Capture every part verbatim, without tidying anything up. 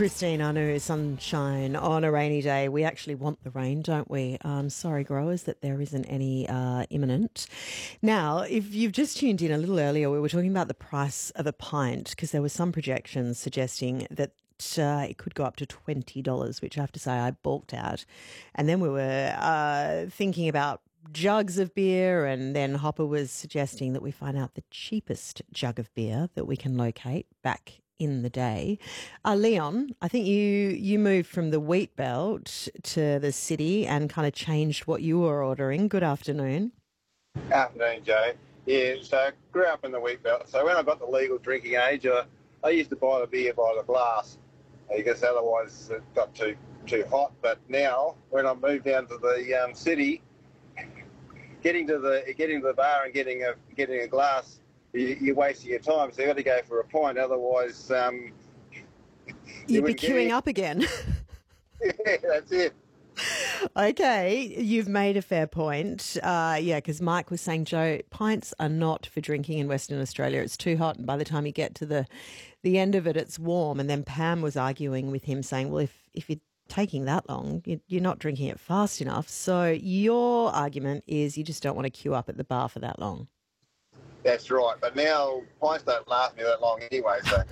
Christine Anu, sunshine on a rainy day. We actually want the rain, don't we? Um, sorry, growers, that there isn't any uh, imminent. Now, if you've just tuned in a little earlier, we were talking about the price of a pint because there were some projections suggesting that uh, it could go up to twenty dollars, which I have to say I balked at. And then we were uh, thinking about jugs of beer, and then Hopper was suggesting that we find out the cheapest jug of beer that we can locate back in the day. Uh, Leon, I think you you moved from the wheat belt to the city and kind of changed what you were ordering. Good afternoon. Afternoon, Joe. Yeah, so I grew up in the wheat belt. So when I got the legal drinking age, I, I used to buy the beer by the glass because otherwise it got too too hot. But now, when I moved down to the um, city, getting to the getting to the bar and getting a getting a glass, you, you're wasting your time. So you got to go for a pint, otherwise um, you'd be queuing up again. Yeah, that's it. Okay, you've made a fair point. Uh, yeah, because Mike was saying, Joe, pints are not for drinking in Western Australia. It's too hot, and by the time you get to the the end of it, it's warm. And then Pam was arguing with him, saying, well, if, if you're taking that long, you're not drinking it fast enough. So your argument is you just don't want to queue up at the bar for that long. That's right. But now pints don't last me that long anyway, so...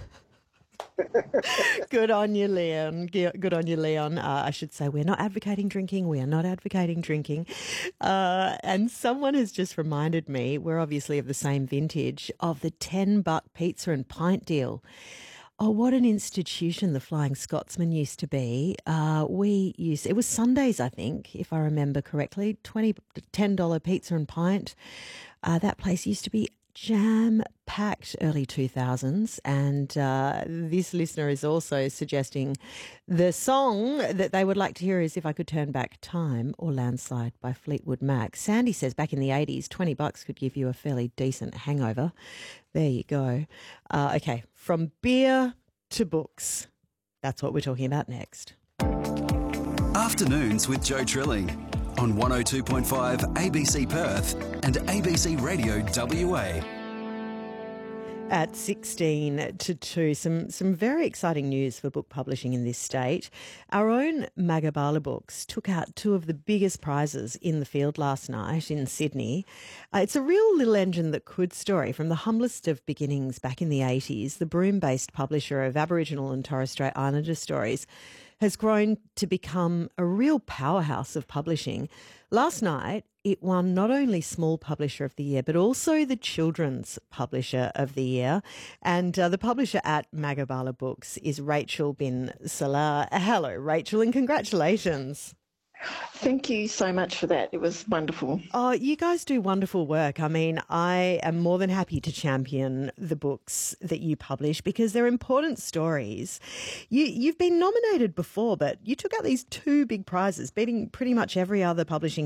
Good on you, Leon. Good on you, Leon. Uh, I should say we're not advocating drinking. We are not advocating drinking. Uh, and someone has just reminded me, we're obviously of the same vintage, of the ten buck pizza and pint deal. Oh, what an institution the Flying Scotsman used to be. Uh, we used, it was Sundays, I think, if I remember correctly, twenty, ten dollar pizza and pint. Uh, that place used to be jam-packed early two thousands, and uh, this listener is also suggesting the song that they would like to hear is If I Could Turn Back Time or Landslide by Fleetwood Mac. Sandy says back in the eighties, twenty bucks could give you a fairly decent hangover. There you go. Uh, okay, from beer to books. That's what we're talking about next. Afternoons with Joe Trilling on one oh two point five A B C Perth and A B C Radio W A. At sixteen to two, some some very exciting news for book publishing in this state. Our own Magabala Books took out two of the biggest prizes in the field last night in Sydney. Uh, it's a real little engine that could story. From the humblest of beginnings back in the eighties, the Broome-based publisher of Aboriginal and Torres Strait Islander stories has grown to become a real powerhouse of publishing. Last night, it won not only Small Publisher of the Year, but also the Children's Publisher of the Year. And uh, the publisher at Magabala Books is Rachel bin Salah. Hello, Rachel, and congratulations. Thank you so much for that. It was wonderful. Oh, you guys do wonderful work. I mean, I am more than happy to champion the books that you publish because they're important stories. You, you've been nominated before, but you took out these two big prizes, beating pretty much every other publishing